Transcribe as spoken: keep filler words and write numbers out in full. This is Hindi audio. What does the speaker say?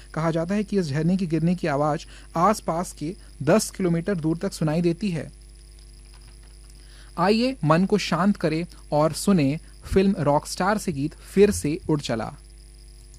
कहा जाता है कि इस झरने की गिरने की आवाज आसपास के दस किलोमीटर दूर तक सुनाई देती है। आइए मन को शांत करें और सुने फिल्म रॉकस्टार से गीत फिर से उड़ चला।